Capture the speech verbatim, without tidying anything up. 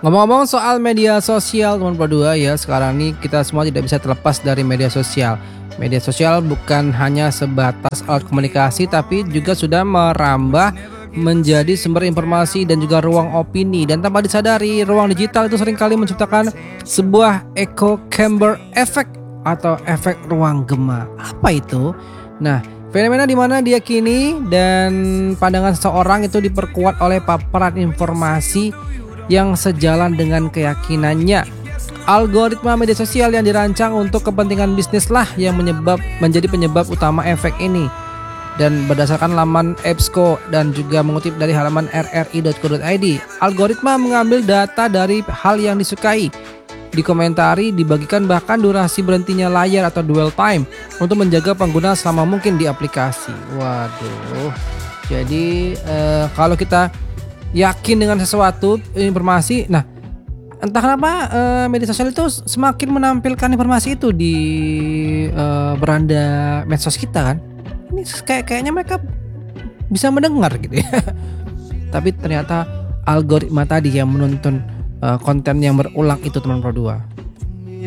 Ngomong-ngomong soal media sosial teman Pro dua ya, sekarang nih kita semua tidak bisa terlepas dari media sosial. Media sosial bukan hanya sebatas alat komunikasi tapi juga sudah merambah menjadi sumber informasi dan juga ruang opini, dan tanpa disadari ruang digital itu seringkali menciptakan sebuah echo chamber effect atau efek ruang gema. Apa itu? Nah, fenomena di mana diyakini dan pandangan seseorang itu diperkuat oleh paparan informasi yang sejalan dengan keyakinannya. Algoritma media sosial yang dirancang untuk kepentingan bisnis lah yang menyebab menjadi penyebab utama efek ini. Dan berdasarkan laman EBSCO dan juga mengutip dari halaman r r i dot co dot i d, algoritma mengambil data dari hal yang disukai, dikomentari, dibagikan, bahkan durasi berhentinya layar atau dwell time untuk menjaga pengguna selama mungkin di aplikasi. Waduh. Jadi eh, kalau kita yakin dengan sesuatu informasi, nah entah kenapa uh, media sosial itu semakin menampilkan informasi itu di uh, beranda medsos kita kan. Ini kayak kayaknya mereka bisa mendengar gitu ya. Tapi ternyata algoritma tadi yang menuntun uh, konten yang berulang itu teman Pro dua.